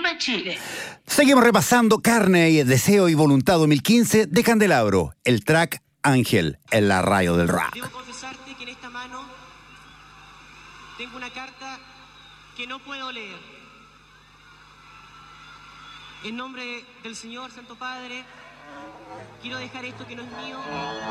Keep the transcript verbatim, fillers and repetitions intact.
Viva Chile. Seguimos repasando Carne y Deseo y Voluntad dos mil quince de Candelabro, el track Ángel en la radio del rock. Debo confesarte que en esta mano tengo una carta que no puedo leer. En nombre del Señor Santo Padre, quiero dejar esto que no es mío